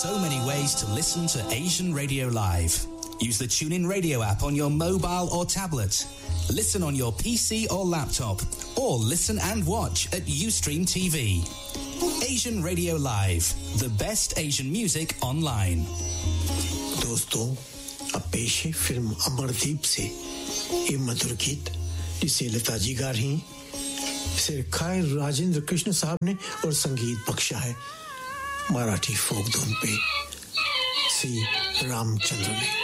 so many ways to listen to Asian Radio Live. Use the TuneIn Radio app on your mobile or tablet. Listen on your PC or laptop. Or listen and watch at Ustream TV. Asian Radio Live, the best Asian music online. दोस्तों, अब पेश है film Amardeep से ये मधुर गीत जिसे लता जी गा रही हैं। इसे लिखा है राजेंद्र कृष्ण साहब ने और संगीत बख्शा है मराठी फोक धुन पे सी रामचंद्र ने।